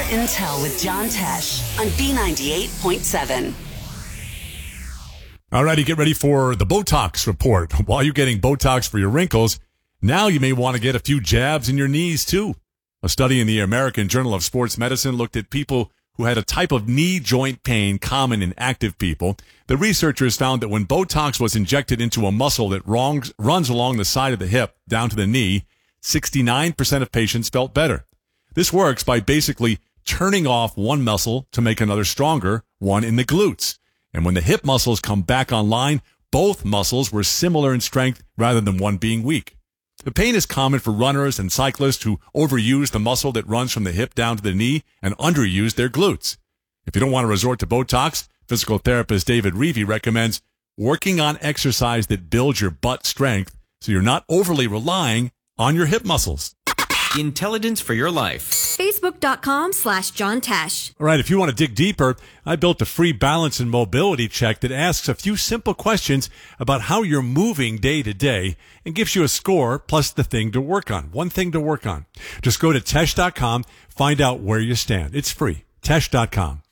Intel with John Tesh on B98.7. All righty, get ready for the Botox report. While you're getting Botox for your wrinkles, now you may want to get a few jabs in your knees, too. A study in the American Journal of Sports Medicine looked at people who had a type of knee joint pain common in active people. The researchers found that when Botox was injected into a muscle that runs along the side of the hip down to the knee, 69% of patients felt better. This works by basically turning off one muscle to make another stronger, one in the glutes. And when the hip muscles come back online, both muscles were similar in strength rather than one being weak. The pain is common for runners and cyclists who overuse the muscle that runs from the hip down to the knee and underuse their glutes. If you don't want to resort to Botox, physical therapist David Reevy recommends working on exercise that builds your butt strength so you're not overly relying on your hip muscles. Intelligence for your life. Facebook.com/John Tesh. All right, if you want to dig deeper, I built a free balance and mobility check that asks a few simple questions about how you're moving day to day and gives you a score plus the thing to work on. One thing to work on. Just go to Tesh.com, find out where you stand. It's free. Tesh.com.